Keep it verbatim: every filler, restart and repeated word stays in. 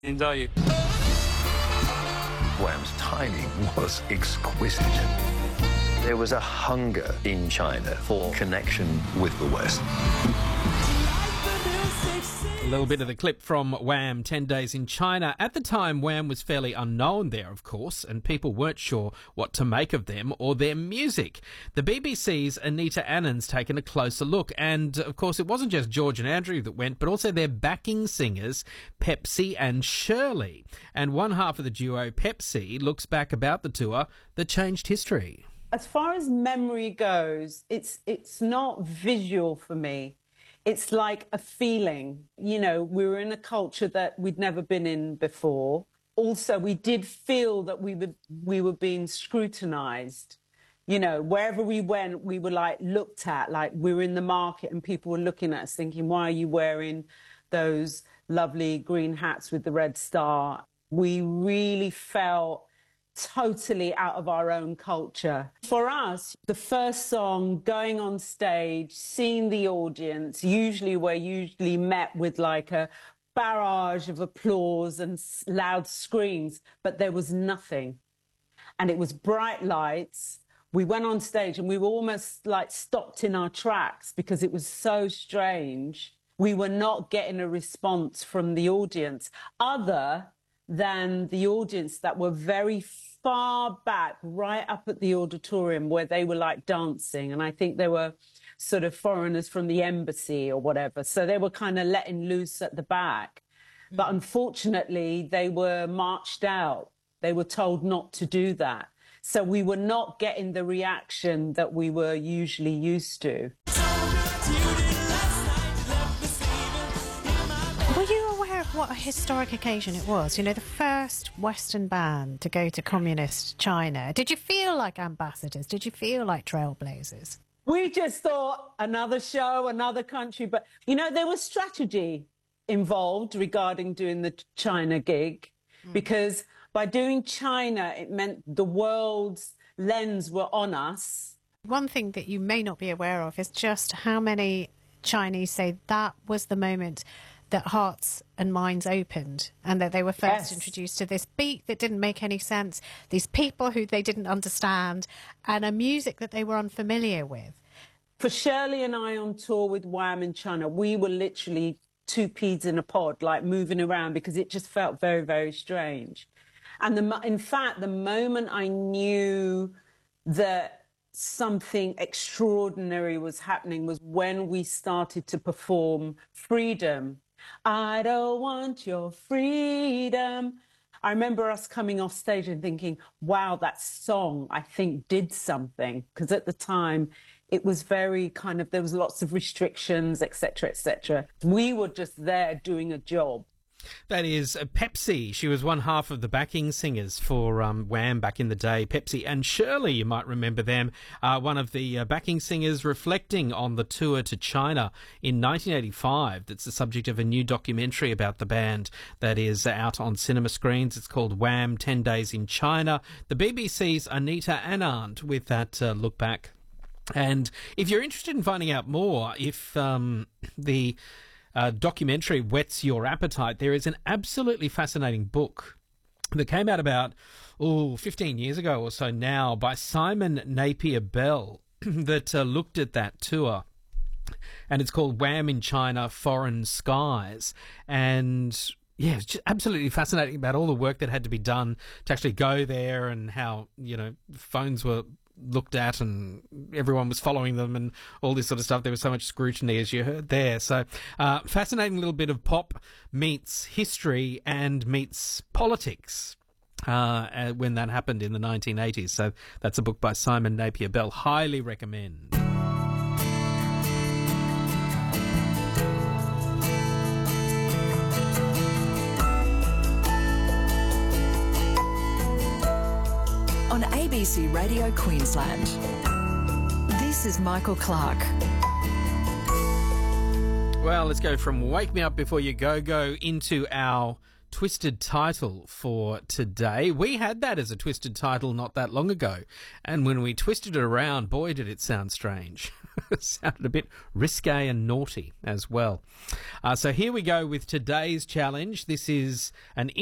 enjoy it. Wham's timing was exquisite. There was a hunger in China for connection with the West. A little bit of the clip from Wham, ten days in China. At the time, Wham was fairly unknown there, of course, and people weren't sure what to make of them or their music. The B B C's Anita Annan's taken a closer look, and, of course, it wasn't just George and Andrew that went, but also their backing singers, Pepsi and Shirley. And one half of the duo, Pepsi, looks back about the tour that changed history. As far as memory goes, it's it's not visual for me. It's like a feeling. You know, we were in a culture that we'd never been in before. Also, we did feel that we were, we were being scrutinised. You know, wherever we went, we were, like, looked at, like we were in the market and people were looking at us thinking, why are you wearing those lovely green hats with the red star? We really felt totally out of our own culture. For us, the first song, going on stage, seeing the audience, usually we're usually met with like a barrage of applause and loud screams, but there was nothing. And it was bright lights. We went on stage and we were almost like stopped in our tracks because it was so strange. We were not getting a response from the audience other than the audience that were very far back, right up at the auditorium where they were like dancing. And I think they were sort of foreigners from the embassy or whatever. So they were kind of letting loose at the back. Mm-hmm. But unfortunately, they were marched out. They were told not to do that. So we were not getting the reaction that we were usually used to. What a historic occasion it was. You know, the first Western band to go to communist China. Did you feel like ambassadors? Did you feel like trailblazers? We just thought another show, another country. But, you know, there was strategy involved regarding doing the China gig mm. because by doing China, it meant the world's lens were on us. One thing that you may not be aware of is just how many Chinese say that was the moment that hearts and minds opened and that they were first yes. introduced to this beat that didn't make any sense, these people who they didn't understand, and a music that they were unfamiliar with. For Shirley and I on tour with Wham in China, we were literally two peas in a pod, like moving around because it just felt very, very strange. And the, in fact, the moment I knew that something extraordinary was happening was when we started to perform Freedom. I don't want your freedom. I remember us coming off stage and thinking, wow, that song, I think, did something. Because at the time, it was very kind of, there was lots of restrictions, et cetera, et cetera. We were just there doing a job. That is Pepsi. She was one half of the backing singers for um, Wham back in the day. Pepsi and Shirley, you might remember them, uh, one of the uh, backing singers reflecting on the tour to China in nineteen eighty-five. That's the subject of a new documentary about the band that is out on cinema screens. It's called Wham, ten days in China. The B B C's Anita Anand with that uh, look back. And if you're interested in finding out more, if um, the... Uh, documentary whets your appetite, there is an absolutely fascinating book that came out about oh, fifteen years ago or so now by Simon Napier Bell that uh, looked at that tour. And it's called Wham in China, Foreign Skies. And yeah, it's just absolutely fascinating about all the work that had to be done to actually go there and how, you know, phones were looked at and everyone was following them and all this sort of stuff. There was so much scrutiny, as you heard there. So uh, fascinating little bit of pop meets history and meets politics uh, when that happened in the nineteen eighties. So that's a book by Simon Napier Bell. Highly recommend. On A B C Radio Queensland, this is Michael Clark. Well, let's go from Wake Me Up Before You Go Go into our twisted title for today. We had that as a twisted title not that long ago, and when we twisted it around, boy, did it sound strange. It sounded a bit risque and naughty as well. Uh, so here we go with today's challenge. This is an